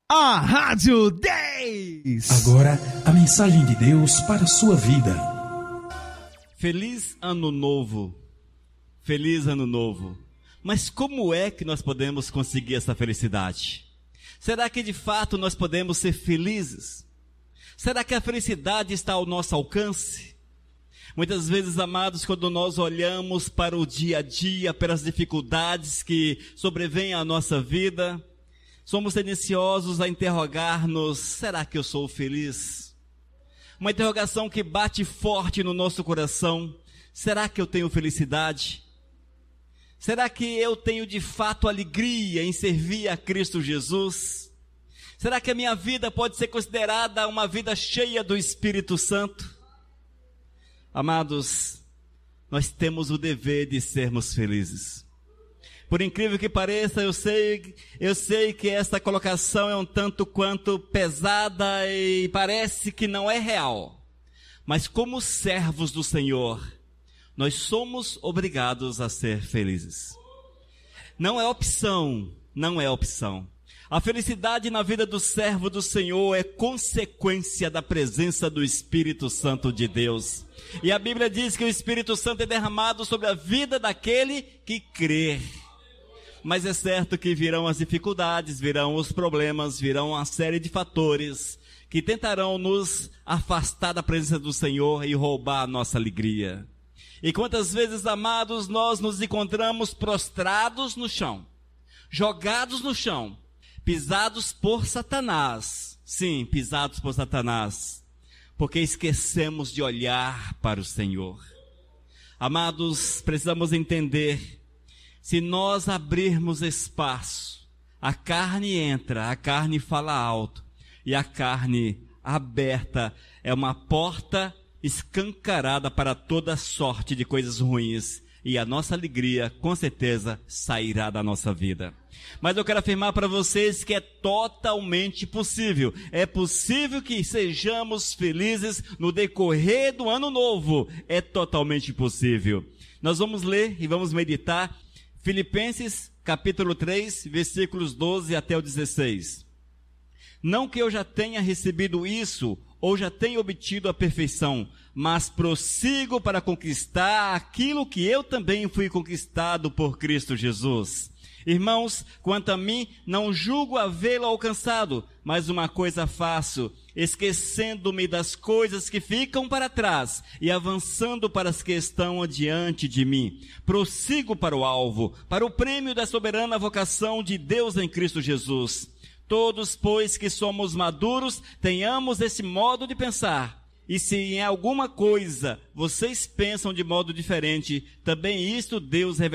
A Rádio 10. Agora, a mensagem de Deus para a sua vida. Feliz Ano Novo. Feliz Ano Novo. Mas como é que nós podemos conseguir essa felicidade? Será que de fato nós podemos ser felizes? Será que a felicidade está ao nosso alcance? Muitas vezes, amados, quando nós olhamos para o dia a dia, pelas dificuldades que sobrevêm à nossa vida, somos tendenciosos a interrogar-nos: será que eu sou feliz? Uma interrogação que bate forte no nosso coração: será que eu tenho felicidade? Será que eu tenho de fato alegria em servir a Cristo Jesus? Será que a minha vida pode ser considerada uma vida cheia do Espírito Santo? Amados, nós temos o dever de sermos felizes. Por incrível que pareça, eu sei que esta colocação é um tanto quanto pesada e parece que não é real. Mas como servos do Senhor, nós somos obrigados a ser felizes. Não é opção, não é opção. A felicidade na vida do servo do Senhor é consequência da presença do Espírito Santo de Deus. E a Bíblia diz que o Espírito Santo é derramado sobre a vida daquele que crê. Mas é certo que virão as dificuldades, virão os problemas, virão uma série de fatores que tentarão nos afastar da presença do Senhor e roubar a nossa alegria. E quantas vezes, amados, nós nos encontramos prostrados no chão, jogados no chão, pisados por Satanás. Sim, pisados por Satanás, porque esquecemos de olhar para o Senhor. Amados, precisamos entender: se nós abrirmos espaço, a carne entra, a carne fala alto, e a carne aberta é uma porta escancarada para toda sorte de coisas ruins, e a nossa alegria, com certeza, sairá da nossa vida. Mas eu quero afirmar para vocês que é totalmente possível. É possível que sejamos felizes no decorrer do ano novo. É totalmente possível. Nós vamos ler e vamos meditar Filipenses capítulo 3, versículos 12 até o 16. Não que eu já tenha recebido isso, ou já tenha obtido a perfeição, mas prossigo para conquistar aquilo que eu também fui conquistado por Cristo Jesus. Irmãos, quanto a mim, não julgo havê-lo alcançado, mas uma coisa faço, esquecendo-me das coisas que ficam para trás e avançando para as que estão adiante de mim. Prossigo para o alvo, para o prêmio da soberana vocação de Deus em Cristo Jesus. Todos, pois, que somos maduros, tenhamos esse modo de pensar. E se em alguma coisa vocês pensam de modo diferente, também isto Deus revela.